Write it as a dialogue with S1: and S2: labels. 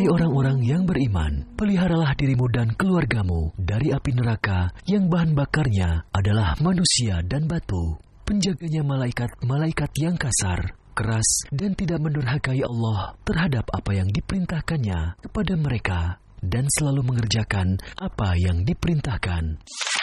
S1: Hai orang-orang yang beriman, peliharalah dirimu dan keluargamu dari api neraka yang bahan bakarnya adalah manusia dan batu. Penjaganya malaikat-malaikat yang kasar, keras, dan tidak mendurhakai Allah terhadap apa yang diperintahkannya kepada mereka, dan selalu mengerjakan apa yang diperintahkan.